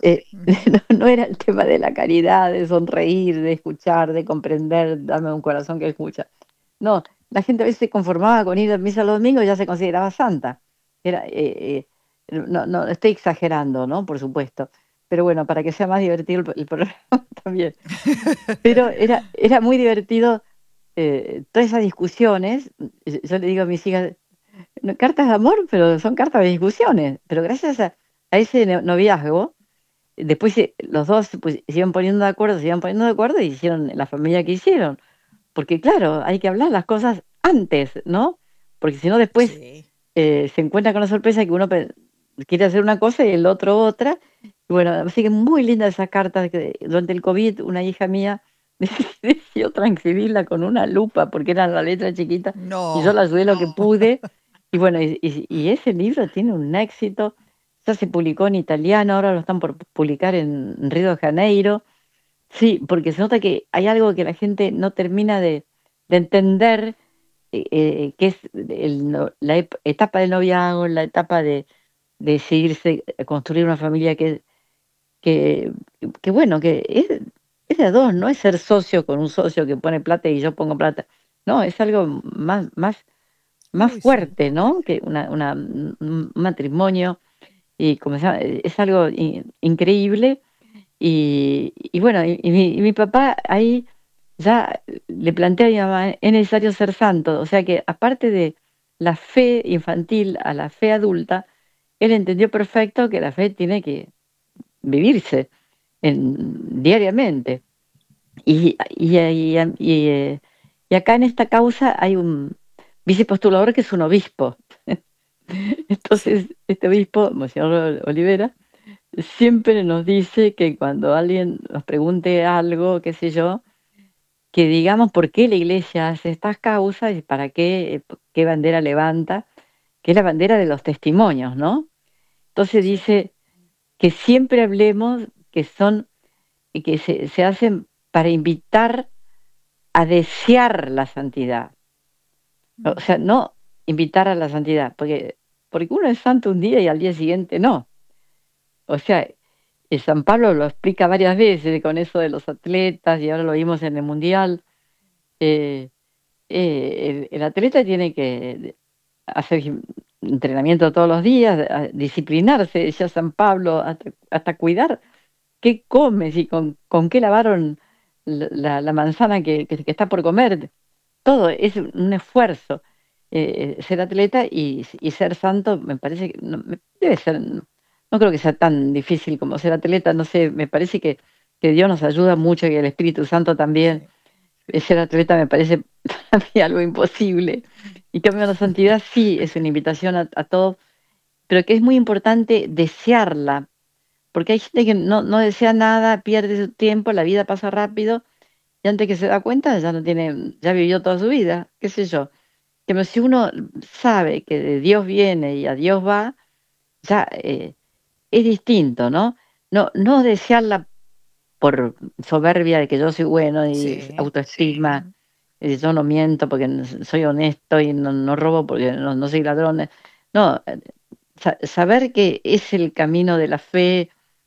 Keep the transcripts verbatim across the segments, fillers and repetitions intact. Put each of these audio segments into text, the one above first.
Eh, Ujú. no, no era el tema de la caridad, de sonreír, de escuchar, de comprender, dame un corazón que escucha. No, la gente a veces se conformaba con ir a misa los domingos y ya se consideraba santa. Era, eh, eh, no, no, estoy exagerando, ¿no? Por supuesto. Pero bueno, para que sea más divertido el, el programa también. Pero era, era muy divertido eh, todas esas discusiones. Yo yo le digo a mis hijas, no, cartas de amor, pero son cartas de discusiones. Pero gracias a, a ese no- noviazgo, después se- los dos pues, se iban poniendo de acuerdo, se iban poniendo de acuerdo y hicieron la familia que hicieron. Porque claro, hay que hablar las cosas antes, ¿no? Porque si no después Sí. eh, se encuentra con la sorpresa que uno pe- quiere hacer una cosa y el otro otra. Y bueno, así que muy linda esa carta que durante el COVID una hija mía decidió transcribirla con una lupa porque era la letra chiquita y yo No. la ayudé lo que pude. Y bueno, y, y- y ese libro tiene un éxito. Ya se publicó en italiano, ahora lo están por publicar en Río de Janeiro. Sí, porque se nota que hay algo que la gente no termina de, de entender, eh, eh, que es el no- la ep- etapa del noviazgo, la etapa de, de seguirse, eh, construir una familia que, que, que bueno, que es, es de a dos, no es ser socio con un socio que pone plata y yo pongo plata. No, es algo más, más, más Uy, sí. fuerte, ¿no? Que una, una- un un matrimonio. Y como se llama, eh, es algo i- increíble y y bueno, y y mi y mi papá ahí ya le plantea a mi mamá: "Es necesario ser santo". O sea que, aparte de la fe infantil a la fe adulta, él entendió perfecto que la fe tiene que vivirse en diariamente. Y y y y, y, eh, y acá en esta causa hay un vicepostulador que es un obispo. Sí. Entonces, este obispo, monseñor Olivera, siempre nos dice que cuando alguien nos pregunte algo, qué sé yo, que digamos por qué la iglesia hace estas causas y para qué, eh, p- qué bandera levanta, que es la bandera de los testimonios, ¿no? Entonces Sí. dice que siempre hablemos que son y que se, se hacen para invitar a desear la santidad. O sea, Ujú. no invitar a la santidad, porque, porque uno es santo un día y al día siguiente no. O sea, eh, San Pablo lo explica varias veces con eso de los atletas y ahora lo vimos en el Mundial. eh, eh, el, el atleta tiene que hacer gim- entrenamiento todos los días, a- disciplinarse, decía San Pablo, hasta, hasta cuidar qué comes y con, con qué lavaron la, la- la manzana que, que- que está por comer. Todo es un esfuerzo. Eh, eh, ser atleta y, y ser santo me parece que no, me- debe ser, no no creo que sea tan difícil como ser atleta, no sé, me parece que, que Dios nos ayuda mucho y el Espíritu Santo también. Sí. Eh, Ser atleta me parece para mí algo imposible. Y en cambio la santidad sí es una invitación a, a todos, pero que es muy importante desearla, porque hay gente que no, no desea nada, pierde su tiempo, la vida pasa rápido y antes que se da cuenta ya no tiene, ya vivió toda su vida, qué sé yo. Pero si uno sabe que de Dios viene y a Dios va, ya eh, es distinto, ¿no? No, no desearla por soberbia de que yo soy bueno y s- Sí. autoestima, Ujú. eh, yo no miento porque no s- soy honesto y no, no robo porque no, no soy ladrón. eh. No, eh, sa- saber que es el camino de la fe,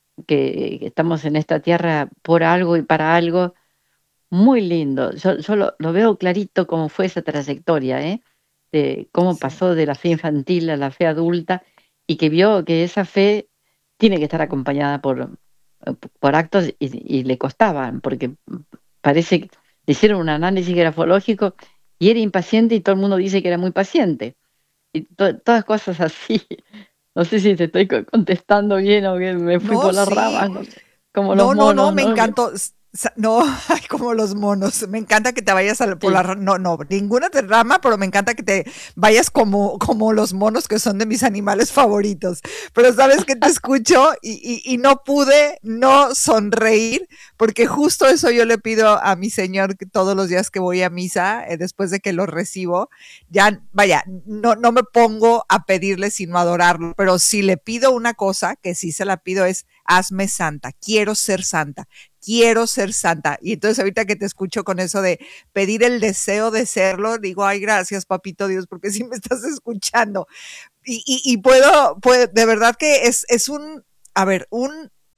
que, que estamos en esta tierra por algo y para algo, muy lindo. Yo, yo lo, lo veo clarito cómo fue esa trayectoria, ¿eh? De cómo Sí. pasó de la fe infantil a la fe adulta y que vio que esa fe tiene que estar acompañada por, eh, por actos y, y le costaban, porque parece que le hicieron un análisis grafológico y era impaciente y todo el mundo dice que era muy paciente. Y to- todas cosas así. No sé si te estoy co- contestando bien o que me fui No, por las sí. ramas, como como los No, no, no, monos, me ¿no? encantó. S- sa- No, ay, como los monos. Me encanta que te vayas a la- por la Sí. ra- no, no, ninguna te rama, pero me encanta que te vayas como, como los monos que son de mis animales favoritos. Pero sabes que te escucho y, y, y no pude no sonreír, porque justo eso yo le pido a mi señor que todos los días que voy a misa, eh, después de que lo recibo, ya, vaya, no, no me pongo a pedirle sino adorarlo, pero si le pido una cosa, que sí se la pido es hazme santa, quiero ser santa, quiero ser santa. Y entonces ahorita que te escucho con eso de pedir el deseo de serlo, digo, ay, gracias, papito Dios, porque sí me estás escuchando. Y, y, y puedo, puedo, de verdad que es, es un, a ver, un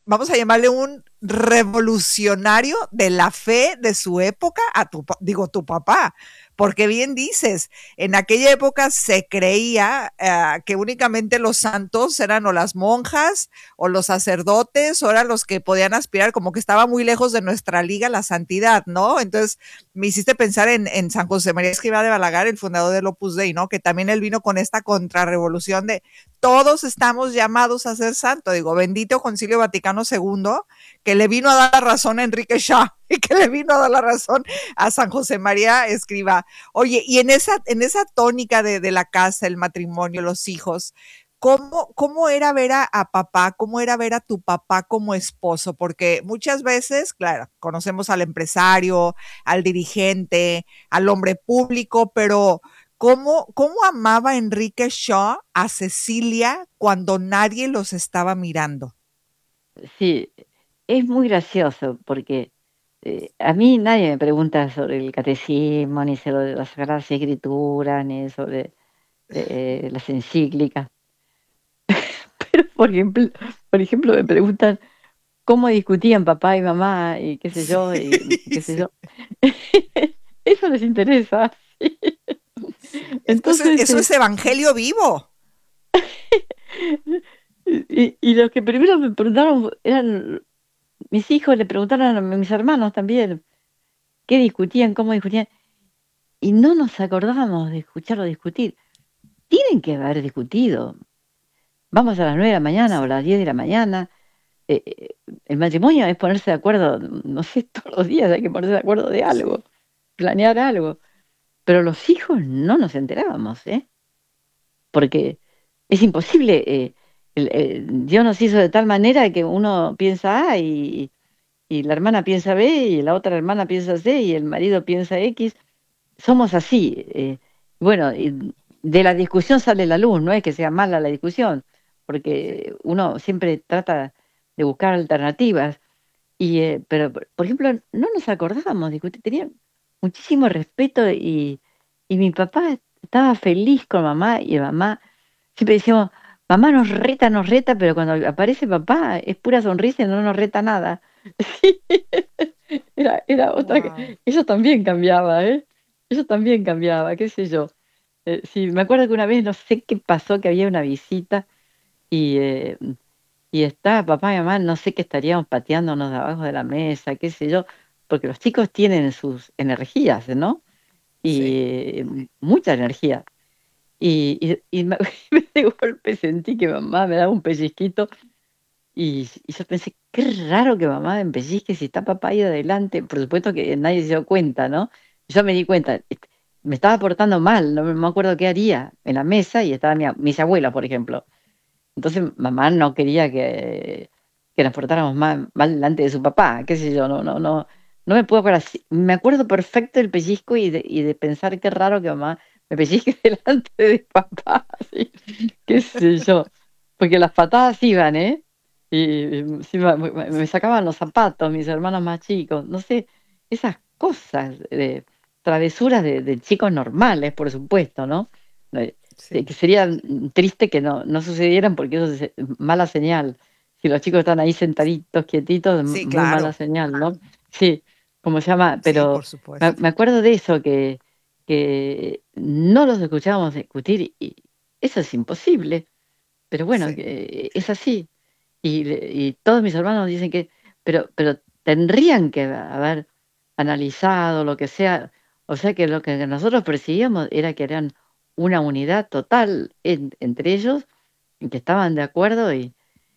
vamos a llamarle un revolucionario de la fe de su época, a tu, digo, tu papá, porque bien dices, en aquella época se creía uh, que únicamente los santos eran o las monjas o los sacerdotes o eran los que podían aspirar, como que estaba muy lejos de nuestra liga la santidad, ¿no? Entonces me hiciste pensar en, en San José María Escrivá de Balaguer, el fundador del Opus Dei, ¿no? Que también él vino con esta contrarrevolución de todos estamos llamados a ser santos. Digo, bendito Concilio Vaticano segundo, que le vino a dar la razón a Enrique Shaw y que le vino a dar la razón a San José María Escrivá. Oye, y en esa, en esa tónica de, de la casa, el matrimonio, los hijos, ¿Cómo, ¿cómo era ver a, a papá? ¿Cómo era ver a tu papá como esposo? Porque muchas veces, claro, conocemos al empresario, al dirigente, al hombre público, pero ¿cómo, cómo amaba Enrique Shaw a Cecilia cuando nadie los estaba mirando? Sí, es muy gracioso porque eh, a mí nadie me pregunta sobre el catecismo, ni sobre las Sagradas Escrituras, ni sobre eh, las encíclicas. Pero, por ejemplo, por ejemplo, me preguntan cómo discutían papá y mamá y qué sé Sí, yo, y qué sé sí, yo. Eso les interesa. Sí. sí. Es que eso, Entonces, eso eh, es evangelio vivo. y, y los que primero me preguntaron eran mis hijos, le preguntaron a mis hermanos también qué discutían, cómo discutían, y no nos acordábamos de escucharlo discutir. Tienen que haber discutido. Vamos a las nueve de la mañana o a Sí, las diez de la mañana. Eh, eh, el matrimonio es ponerse de acuerdo, no sé, todos los días hay que ponerse de acuerdo de sí, algo, planear algo. Pero los hijos no nos enterábamos, ¿eh? Porque es imposible. Eh, el- el- Dios nos hizo de tal manera que uno piensa A y, y la hermana piensa B y la otra hermana piensa C y el marido piensa X. Somos así. Eh, bueno, y de la discusión sale la luz, no es que sea mala la discusión, sí, porque uno siempre trata de buscar alternativas. Y, eh, pero, por por ejemplo, no nos acordábamos de discutir, tenían muchísimo respeto y, y mi papá estaba feliz con mamá y mamá, siempre decíamos, mamá nos reta, nos reta, pero cuando aparece papá es pura sonrisa y no nos reta nada. Sí, era, era otra, wow. que- eso también cambiaba, ¿eh? Eso también cambiaba, qué sé yo. Eh, sí, me acuerdo que una vez no sé qué pasó, que había una visita y, eh, y está papá y mamá, no sé qué estaríamos pateándonos de abajo de la mesa, qué sé yo, porque los chicos tienen sus energías, ¿no? Sí, Y eh, mucha energía. Y, y, y me, de golpe sentí que mamá me daba un pellizquito y, y yo pensé, qué raro que mamá me pellizque si está papá ahí adelante. Por supuesto que nadie se dio cuenta, ¿no? Yo me di cuenta, est- me estaba portando mal, no me me acuerdo qué haría en la mesa y estaban mi a- mis abuelos, por ejemplo. Entonces mamá no quería que, que nos portáramos mal, mal delante de su papá, qué sé yo, no, no, no, no me puedo acordar. Sí, me acuerdo perfecto del pellizco y de, y de pensar qué raro que mamá me pellizque delante de papá, sí, qué sé yo, porque las patadas iban, ¿eh? Y, y sí, me, me- me sacaban los zapatos, mis hermanos más chicos, no sé, esas cosas de travesuras de, de chicos normales, por supuesto, ¿no? Eh, que sí, que sería mm, triste que no, no sucedieran porque eso es mala señal. Si los chicos están ahí sentaditos, quietitos, m- sí, muy mala claro. señal, ¿no? Sí, como se llama, Sí, pero por me, supuesto. me acuerdo de eso, que, que no los escuchábamos discutir y eso es imposible, pero bueno, Sí, que es así. Y, le- y todos mis hermanos dicen que, pero, pero tendrían que haber analizado lo que sea, o sea que lo que nosotros percibíamos era que eran una unidad total en- entre ellos, y que estaban de acuerdo y,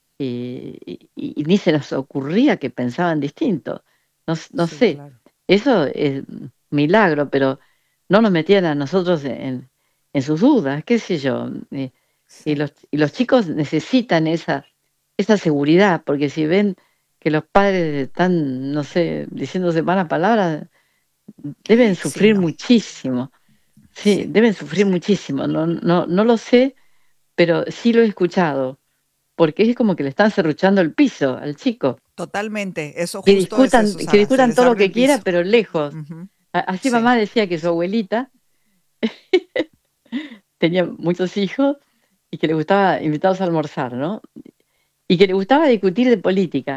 y, y- y ni se nos ocurría que pensaban distinto. No, s- no sí, sé, claro. eso es un milagro, pero no nos metían a nosotros en, en sus dudas, qué sé yo. eh, y Sí, los, y los chicos necesitan esa, esa seguridad, porque si ven que los padres están, no sé, diciéndose malas palabras, deben sí, sufrir no, muchísimo. Sí, sí, deben sufrir muchísimo. No, no, no lo sé, pero sí lo he escuchado, porque es como que le están serruchando el piso al chico. totalmente. Eso Que justo es discutan, eso, que Sara, se discutan les todo lo abre que el quiera, piso. pero lejos. Ujú. A- Así Sí, mamá decía que su abuelita tenía muchos hijos y que le gustaba invitarlos a almorzar, ¿no? Y que le gustaba discutir de política.